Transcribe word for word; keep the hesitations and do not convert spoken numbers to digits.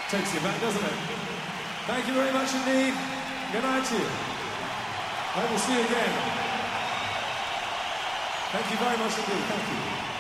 Takes you back, doesn't it? Thank you very much indeed. Good night to you. I will see you again. Thank you very much indeed. Thank you.